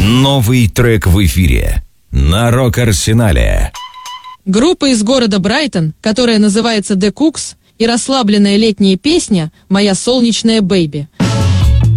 Новый трек в эфире на Рок-Арсенале. Группа из города Брайтон, которая называется The Cooks, и расслабленная летняя песня «Моя солнечная бэйби»